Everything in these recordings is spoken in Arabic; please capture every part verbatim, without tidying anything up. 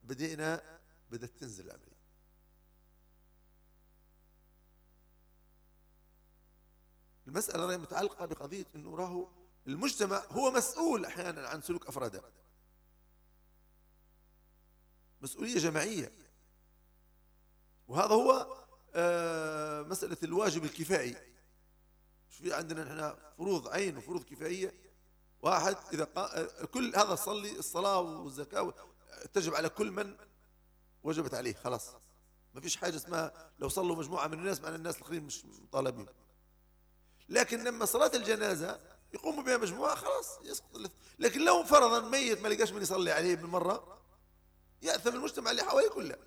بدينا بدأت تنزل العملية. المسألة متعلقة بقضية أنه راهو المجتمع هو مسؤول أحيانا عن سلوك أفراده، مسؤولية جماعية. وهذا هو آه مسألة الواجب الكفائي. مش في عندنا نحن فروض عين وفروض كفائية. واحد إذا قا... كل هذا صلي الصلاة والزكاة تجب على كل من وجبت عليه، خلاص ما فيش حاجة اسمها لو صلوا مجموعة من الناس مع الناس الآخرين مش مطالبين. لكن لما صلاة الجنازة يقوموا بها مجموعة خلاص يسقط. لكن لو فرضا ميت ما لقاش من يصلي عليه بالمرة يأثم المجتمع اللي حواليه كله.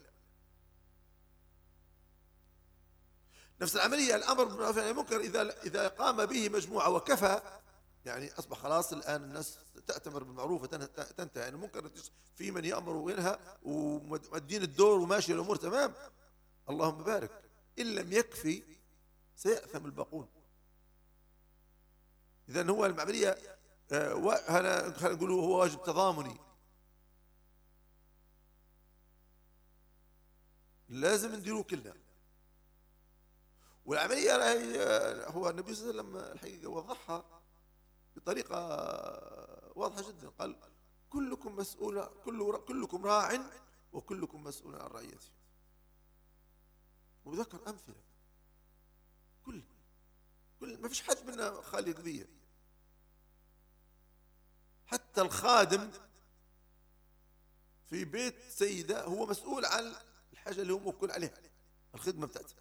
نفس العملية الأمر بالمعروف والنهي عن المنكر إذا إذا قام به مجموعة وكفى، يعني أصبح خلاص الآن الناس تأتمر بالمعروف وتنتهي عن المنكر، في من يأمر وينهى ومدين الدور وماشي الأمور تمام، اللهم بارك. إن لم يكفي سيأثم الباقون. إذن هو العملية أنا خلينا نقول هو واجب تضامني، لازم نديروه كلنا. والعملية هو النبي صلى الله عليه وسلم الحقيقة وضحها بطريقة واضحة جدا، قال كلكم مسؤول كل كلكم راع وكلكم مسؤول عن رعيته. وذكر أمثلة كل كل ما فيش حد منا خالي قضية. حتى الخادم في بيت سيدة هو مسؤول عن الحاجة اللي هو موكل عليها، الخدمة بتاعته.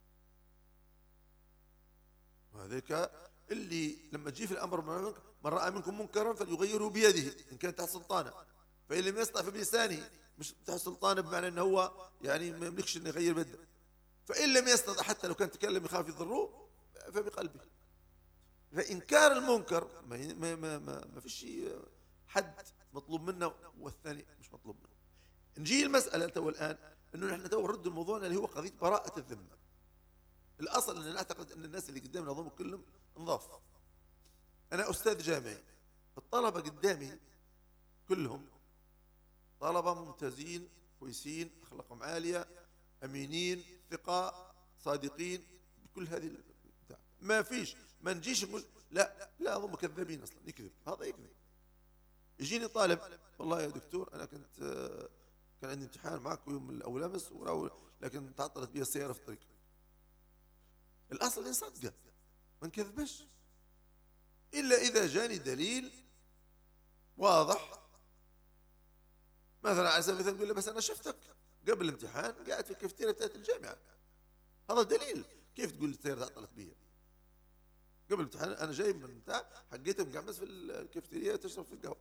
وهذاك اللي لما تجي في الأمر من رأى منكم منكرا فليغيره بيده إن كان تحت سلطانه، فإن لم يستطع فبلسانه، مش تحت سلطانه بمعنى أنه هو يعني ما يملكش أنه يغير بده، فإن لم يستطع حتى لو كان تكلم يخاف يضروه فبقلبه. فإنكار المنكر ما ما ما ما, ما فيش حد مطلوب منا والثاني مش مطلوب منه. نجي المسألة تو الآن أنه نحن تو نرد الموضوع اللي هو قضية براءة الذمة. الأصل أن نعتقد أن الناس اللي قدامنا هم كلهم نضاف. أنا أستاذ جامعي، الطلبة قدامي كلهم طلبة ممتازين كويسين أخلاقهم عالية أمينين ثقة صادقين بكل هذه البتاع. ما فيش ما نجيش نقول لا لا هم كذابين أصلا، يكذب، هذا يكذب. يجيني طالب والله يا دكتور أنا كنت كان عندي امتحان معك يوم الأول أمس لكن تعطلت بي السيارة في الطريق. الأصل نصدقه ما نكذبش إلا إذا جاني دليل واضح. مثلا على سبيل المثال تقول له بس أنا شفتك قبل الامتحان قاعد في الكافتيريا بتاعت الجامعة، هذا دليل. كيف تقول السيارة تعطلت بي قبل الامتحان؟ أنا جاي من بتاع حقيتهم قاعد بس في الكافتيريا تشرب في القهوة،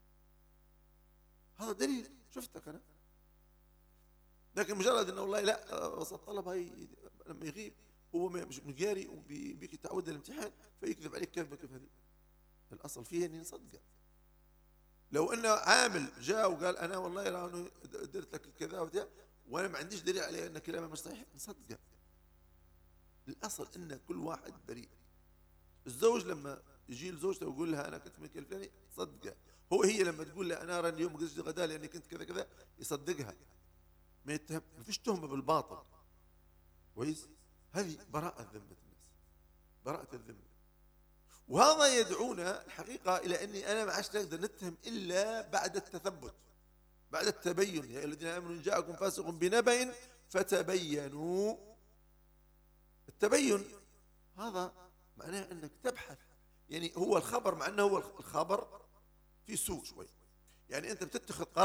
هذا دليل شفتك أنا. لكن مجرد أنه والله لا وسط الطلب هاي لما يغيب هو مش مجاري وبيك يتعود الامتحان فيكذب عليك كذبة كيف هذه. الأصل فيه أني نصدقه. لو أنه عامل جاء وقال أنا والله أنا درت لك كذا وذا وأنا ما عنديش دليل عليه أن كلامه مش صحيح نصدقه. الأصل أن كل واحد بريء. الزوج لما يجي لزوجته ويقول لها أنا كنت ملك الفلاني صدقه. هو هي لما تقول له أنا أرى اليوم ما قدرتش غدا لأني كنت كذا كذا يصدقها، ما يتهم. ما فيش تهمة بالباطل. كويس؟ هذه براءة ذمة الناس، براءة الذمة. وهذا يدعونا الحقيقة إلى أني أنا ما عادش نقدر نتهم إلا بعد التثبت، بعد التبين. يا الذين آمنوا إن جاءكم فاسق بنبأ فتبينوا. التبين هذا معناه أنك تبحث، يعني هو الخبر مع أنه هو الخبر في سوء شوي، يعني أنت بتتخذ قرار